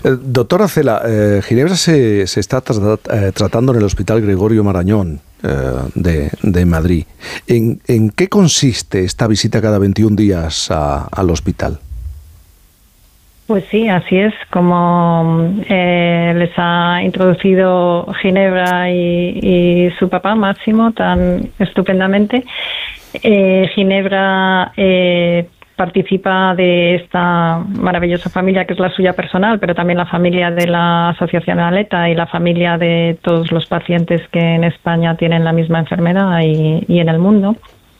Doctora Cela, Ginebra se está tratando en el Hospital Gregorio Marañón de Madrid. ¿En qué consiste esta visita cada 21 días al hospital? Pues sí, así es, como les ha introducido Ginebra y su papá Máximo tan estupendamente. Ginebra participa de esta maravillosa familia que es la suya personal, pero también la familia de la Asociación Aleta y la familia de todos los pacientes que en España tienen la misma enfermedad y en el mundo.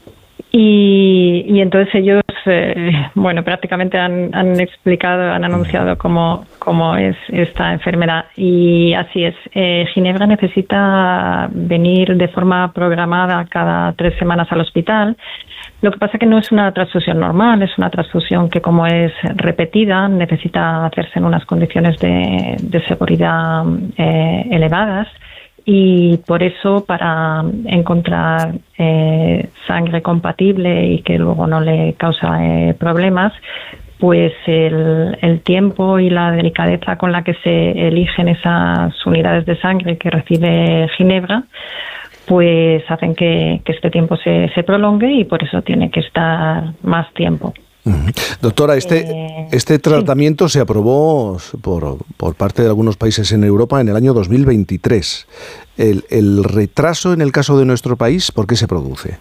Y entonces ellos, prácticamente han anunciado cómo es esta enfermedad. Y así es, Ginebra necesita venir de forma programada cada 3 semanas al hospital. Lo que pasa que no es una transfusión normal, es una transfusión que, como es repetida, necesita hacerse en unas condiciones de seguridad elevadas. Y por eso, para encontrar sangre compatible y que luego no le causa problemas, pues el tiempo y la delicadeza con la que se eligen esas unidades de sangre que recibe Ginebra, pues hacen que este tiempo se prolongue y por eso tiene que estar más tiempo. Doctora, este tratamiento se aprobó por parte de algunos países en Europa en el año 2023. ¿El retraso en el caso de nuestro país, por qué se produce?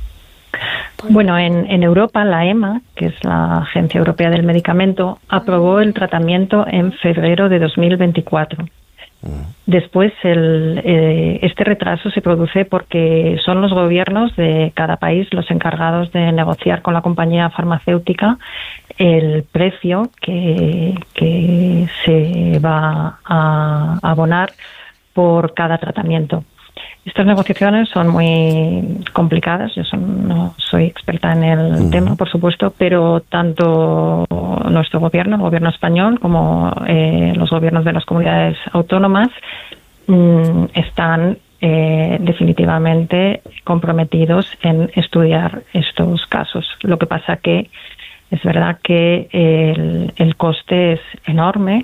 Bueno, en Europa la EMA, que es la Agencia Europea del Medicamento, aprobó el tratamiento en febrero de 2024. Después, este retraso se produce porque son los gobiernos de cada país los encargados de negociar con la compañía farmacéutica el precio que se va a abonar por cada tratamiento. Estas negociaciones son muy complicadas. Yo no soy experta en el tema, por supuesto, pero tanto nuestro gobierno, el gobierno español, como los gobiernos de las comunidades autónomas están definitivamente comprometidos en estudiar estos casos. Lo que pasa que es verdad que el coste es enorme.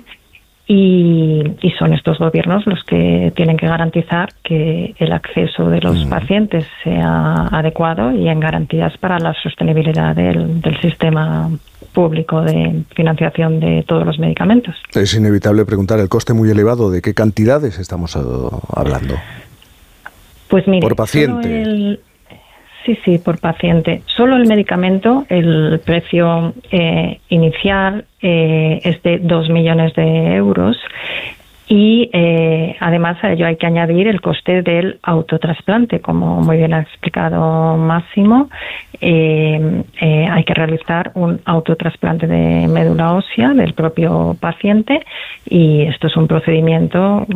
Y son estos gobiernos los que tienen que garantizar que el acceso de los pacientes sea adecuado y en garantías para la sostenibilidad del sistema público de financiación de todos los medicamentos. Es inevitable preguntar el coste muy elevado. ¿De qué cantidades estamos hablando? Pues mire, por paciente. Sí, por paciente. Solo el medicamento, el precio inicial es de 2 millones de euros y además a ello hay que añadir el coste del autotrasplante. Como muy bien ha explicado Máximo, hay que realizar un autotrasplante de médula ósea del propio paciente y esto es un procedimiento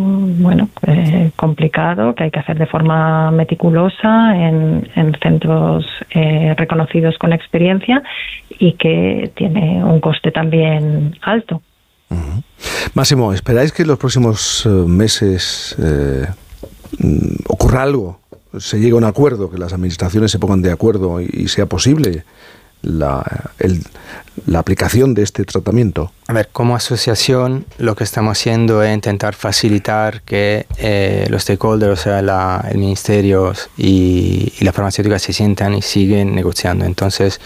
complicado que hay que hacer de forma meticulosa en centros reconocidos con experiencia y que tiene un coste también alto. Máximo, ¿esperáis que en los próximos meses ocurra algo? ¿Se llegue a un acuerdo, que las administraciones se pongan de acuerdo y sea posible la aplicación de este tratamiento? A ver, como asociación lo que estamos haciendo es intentar facilitar que los stakeholders, o sea, el ministerio y la farmacéutica se sientan y siguen negociando. Entonces,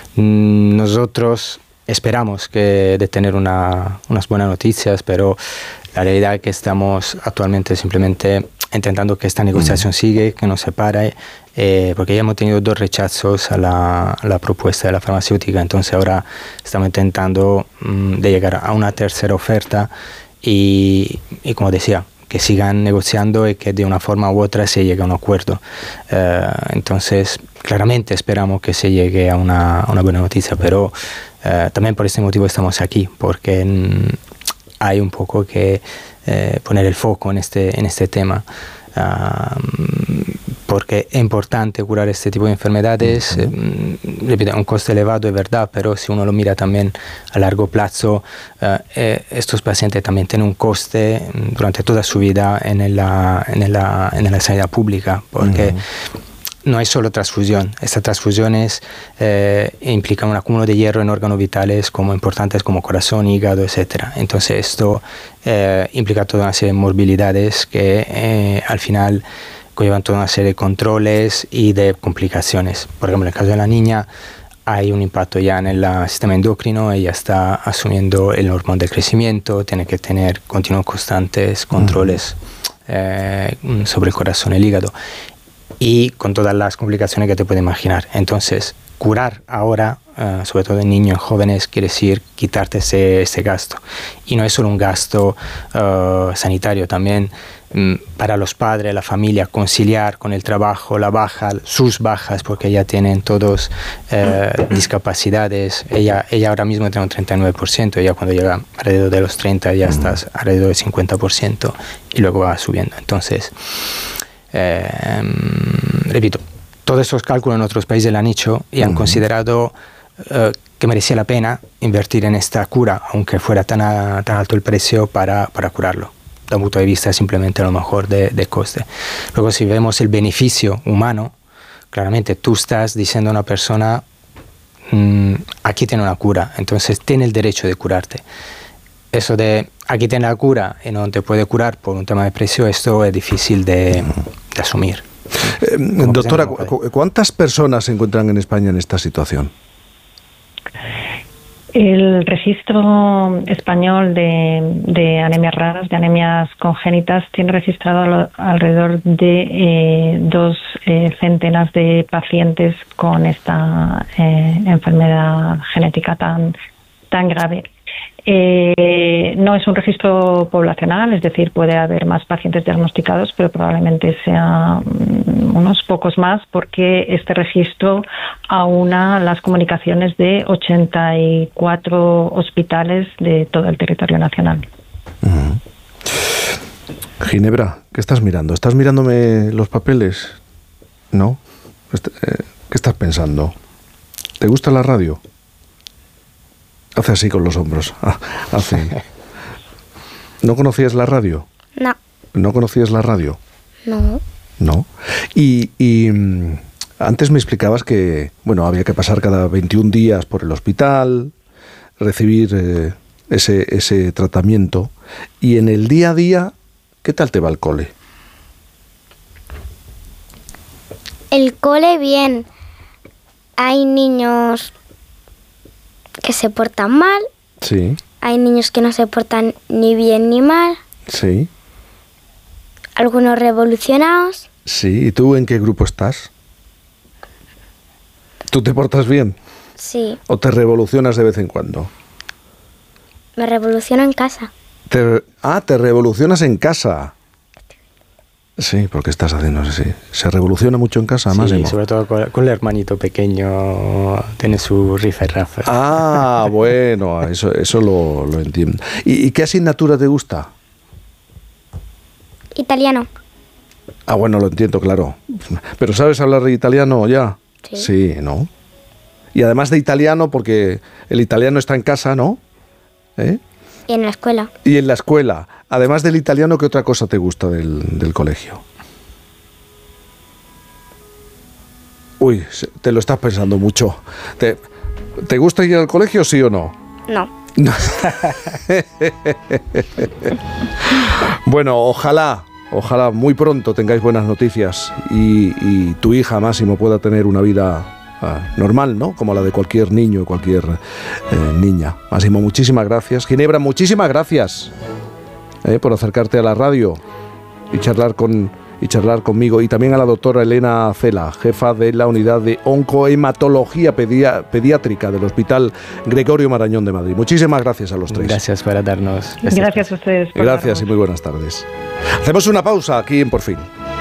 nosotros esperamos de tener unas buenas noticias, pero la realidad es que estamos actualmente simplemente intentando que esta negociación siga, que no se pare, porque ya hemos tenido 2 rechazos a la propuesta de la farmacéutica. Entonces ahora estamos intentando de llegar a una tercera oferta y como decía, que sigan negociando y que de una forma u otra se llegue a un acuerdo. Entonces, claramente esperamos que se llegue a una buena noticia, pero también por este motivo estamos aquí, porque hay un poco que poner el foco en este tema, porque es importante curar este tipo de enfermedades. Repito, un coste elevado es verdad, pero si uno lo mira también a largo plazo, estos pacientes también tienen un coste durante toda su vida en la sanidad pública, porque no es solo transfusión. Estas transfusiones implican un acúmulo de hierro en órganos vitales como importantes como corazón, hígado, etc. Entonces esto implica toda una serie de morbilidades que al final conllevan toda una serie de controles y de complicaciones. Por ejemplo, en el caso de la niña hay un impacto ya en el sistema endocrino, ella está asumiendo el hormón del crecimiento, tiene que tener continuos constantes controles sobre el corazón y el hígado, y con todas las complicaciones que te puedes imaginar. Entonces, curar ahora, sobre todo en niños, en jóvenes, quiere decir quitarte ese gasto. Y no es solo un gasto sanitario, también para los padres, la familia, conciliar con el trabajo, sus bajas, porque ya tienen todos discapacidades. Ella ahora mismo tiene un 39%, ella cuando llega alrededor de los 30 ya estás alrededor del 50% y luego va subiendo. Entonces, repito, todos esos cálculos en otros países lo han hecho y han considerado que merecía la pena invertir en esta cura, aunque fuera tan alto el precio para curarlo. De un punto de vista simplemente a lo mejor de coste. Luego, si vemos el beneficio humano, claramente tú estás diciendo a una persona, aquí tiene una cura, entonces tiene el derecho de curarte. Eso de aquí tiene la cura y no te puede curar por un tema de precio, esto es difícil de asumir. Doctora, ¿cuántas personas se encuentran en España en esta situación? El registro español de anemias raras, de anemias congénitas, tiene registrado alrededor de 2 centenas de pacientes con esta enfermedad genética tan grave. No es un registro poblacional, es decir, puede haber más pacientes diagnosticados, pero probablemente sea unos pocos más, porque este registro aúna las comunicaciones de 84 hospitales de todo el territorio nacional. Ginebra, ¿qué estás mirando? ¿Estás mirándome los papeles? ¿No? ¿Qué estás pensando? ¿Te gusta la radio? Hace así con los hombros. Hace. ¿No conocías la radio? No. ¿No conocías la radio? No. No. Y antes me explicabas que, bueno, había que pasar cada 21 días por el hospital, recibir ese tratamiento. Y en el día a día, ¿qué tal te va el cole? El cole bien. Hay niños que se portan mal. Sí. Hay niños que no se portan ni bien ni mal. Sí. Algunos revolucionados. Sí. ¿Y tú en qué grupo estás? ¿Tú te portas bien? Sí. ¿O te revolucionas de vez en cuando? Me revoluciono en casa. ¿Te revolucionas en casa? Sí, porque estás haciendo así. ¿Se revoluciona mucho en casa, Máximo? Sí, sobre todo con el hermanito pequeño, tiene su rifa-rafa. Ah, bueno, eso lo entiendo. ¿Y qué asignatura te gusta? Italiano. Ah, bueno, lo entiendo, claro. ¿Pero sabes hablar italiano ya? Sí. Sí, ¿no? Y además de italiano, porque el italiano está en casa, ¿no? Y en la escuela. Y en la escuela. Además del italiano, ¿qué otra cosa te gusta del colegio? Uy, te lo estás pensando mucho. ¿Te gusta ir al colegio, sí o no? No. Bueno, ojalá muy pronto tengáis buenas noticias y tu hija, Máximo, pueda tener una vida normal, ¿no? Como la de cualquier niño y cualquier niña. Máximo, muchísimas gracias. Ginebra, muchísimas gracias por acercarte a la radio y charlar conmigo, y también a la doctora Elena Cela, jefa de la unidad de oncohematología pediátrica del Hospital Gregorio Marañón de Madrid. Muchísimas gracias a los tres. Gracias por darnos. Gracias a ustedes. Gracias y muy buenas tardes. Hacemos una pausa aquí en Por Fin.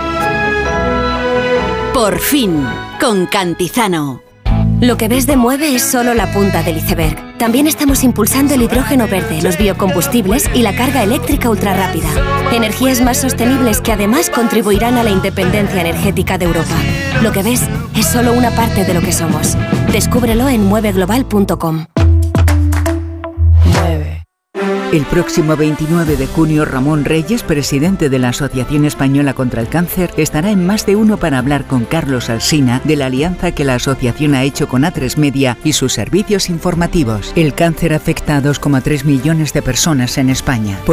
Por Fin, con Cantizano. Lo que ves de Mueve es solo la punta del iceberg. También estamos impulsando el hidrógeno verde, los biocombustibles y la carga eléctrica ultrarrápida. Energías más sostenibles que además contribuirán a la independencia energética de Europa. Lo que ves es solo una parte de lo que somos. Descúbrelo en mueveglobal.com. Mueve. El próximo 29 de junio, Ramón Reyes, presidente de la Asociación Española contra el Cáncer, estará en Más de Uno para hablar con Carlos Alsina de la alianza que la asociación ha hecho con A3 Media y sus servicios informativos. El cáncer afecta a 2,3 millones de personas en España.